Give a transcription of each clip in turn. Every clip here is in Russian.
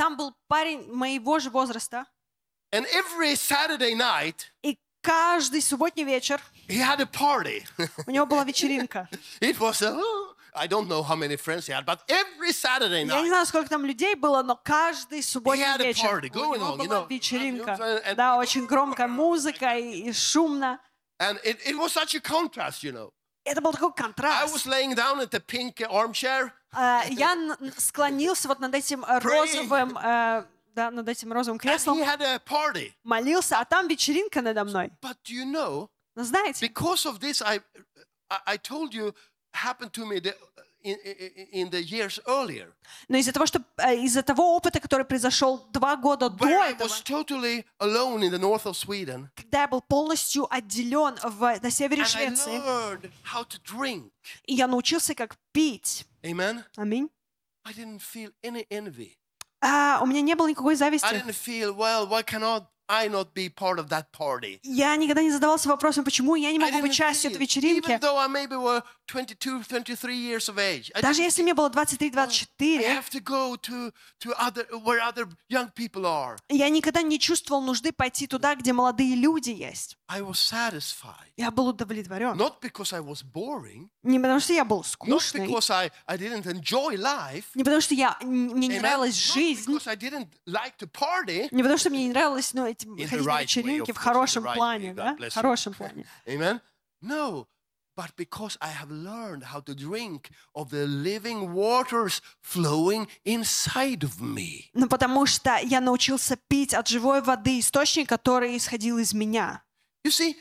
там был парень моего же возраста, And every Saturday night, и каждый субботний вечер he had a party. у него была вечеринка. It was I don't know how many friends he had, but every Saturday Я не night, знаю, сколько там людей было, но каждый субботний had a вечер party у going него on, you была know. вечеринка. And- Да, очень громкая музыка и шумно. and it was such a contrast, you know. Это был такой I контраст. was laying down at the pink armchair, Я склонился вот над этим розовым, да, над этим розовым and креслом, he had a party. молился, а там вечеринка надо мной. But you know, Но знаете, because of this, I told you happened to me in the years earlier, но из-за того, что из-за того опыта, который произошел 2 года до where I этого, was totally alone in the north of Sweden, когда я был полностью отделен на севере and I Швеции, learned how to drink. и я научился, как пить. Amen. Аминь. I didn't feel any envy. У меня не было никакой I зависти. didn't feel, well, why cannot I not be part of that party? Я никогда не задавался вопросом, почему я не I могу быть didn't частью этой feel, вечеринки. even though I maybe were 22, 23 years of age. I Даже didn't если мне было 23-24, I have to go to where other young people are. я никогда не чувствовал нужды пойти туда, где молодые люди есть. I was satisfied. Я был удовлетворен. Not because I was boring, Не потому что я был not скучный, because I didn't enjoy life, не потому что мне не amen, нравилась not жизнь, because I didn't like to party. не потому что мне не нравилось ходить на right way, вечеринки of в course, хорошем in the right плане, way, да? God bless В you. хорошем плане. Amen. No, but because I have learned how to drink of the living waters flowing inside of me. Но потому что я научился пить от живой воды, источник, который исходил из меня. You see,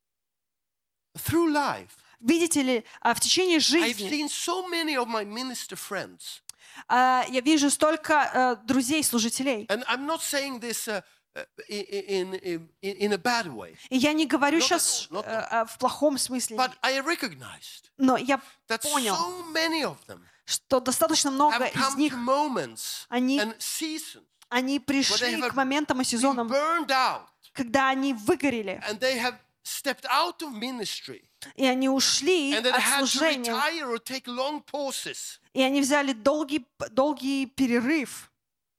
through life, Видите ли, в течение I've жизни seen so many of my minister friends. я вижу столько друзей-служителей. And I'm not saying this in a bad way, И я не говорю Not at сейчас all, not в плохом смысле, but I recognized но я that понял, so many of them что достаточно много have из come to них, moments они and seasons они пришли have к моментам и been сезонам, burned out, когда они выгорели, and they have stepped out of ministry, и они ушли and then от had to служения, retire or take long pauses. и они взяли долгий перерыв.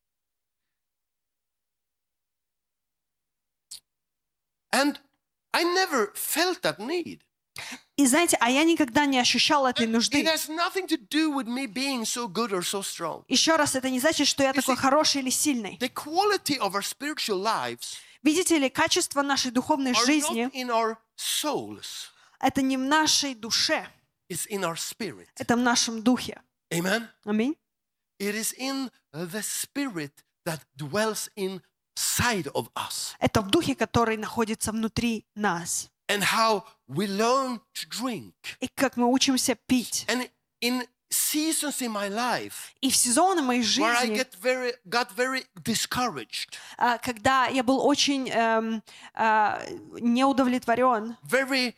And I never felt that need. И знаете, я никогда не ощущал этой It нужды. has nothing to do with me being so good or so strong. Еще раз, это не значит, что я такой see, хороший или сильный. The quality of our spiritual lives Видите ли, качество нашей духовной are жизни not in our souls, — это не в нашей душе, it's in our spirit. это в нашем духе. Amen. Аминь. It is in the spirit that dwells inside of us. Это в духе, который находится внутри нас. And how we learn to drink. И как мы учимся пить. And in seasons in my life И в сезоны моей where I жизни, got very discouraged, когда я был очень неудовлетворен, very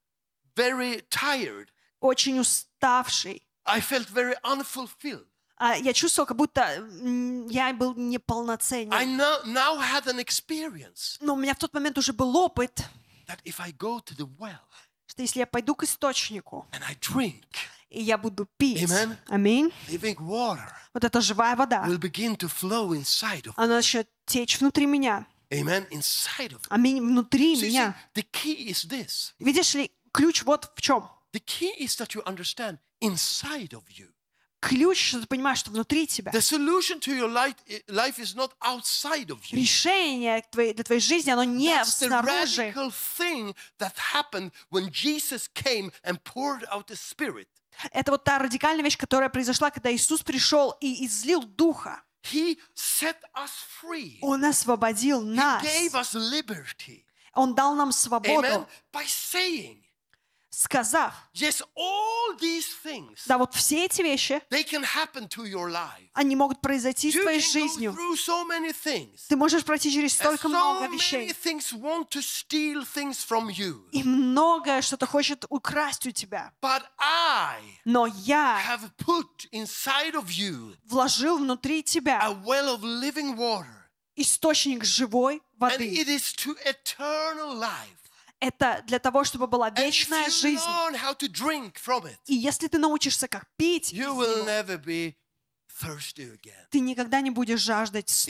tired, очень уставший, I felt very unfulfilled. я чувствовал, как будто я был I неполноценен. now had an experience Но у меня в тот момент уже был опыт, that if I go to the well что если я пойду к источнику, and I drink, и я буду пить, Amen. аминь, living water вот эта живая вода, will begin to flow inside of me. она начнет течь внутри меня. Amen. Inside of me. Аминь, внутри So you see, меня. the key is this. Видишь ли, ключ вот в чем. The key is that you understand inside of you. Ключ, что ты понимаешь, что внутри тебя. The solution to your life is not outside of you. Решение для твоей жизни, оно не That's the снаружи. radical thing that happened when Jesus came and poured out the Spirit. Это вот та радикальная вещь, которая произошла, когда Иисус пришел и излил Духа. He set us free. Он освободил He нас. gave us liberty. Он дал нам Amen. свободу, By saying, сказав, yes, all these things, да, вот все эти вещи, they can happen to your life. они могут произойти с You твоей can go жизнью. through so many things. Ты можешь пройти через And столько много so many вещей. things want to steal things from you. И многое что-то хочет украсть у тебя. But I Но я have put inside of you вложил внутри a тебя well of living water. источник живой And воды. it is to eternal life. Это для того, чтобы была And if вечная you жизнь. learn how to drink from it, И если ты научишься, как пить, из you will него, never be thirsty again. ты никогда не будешь жаждать